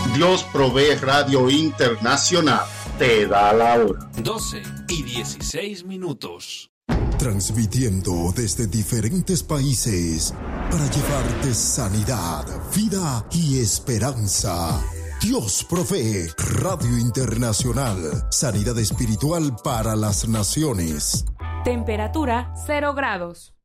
Dios Provee Radio Internacional te da la hora. 12:16. Transmitiendo desde diferentes países para llevarte sanidad, vida y esperanza. Dios Provee Radio Internacional. Sanidad espiritual para las naciones. Temperatura 0 grados.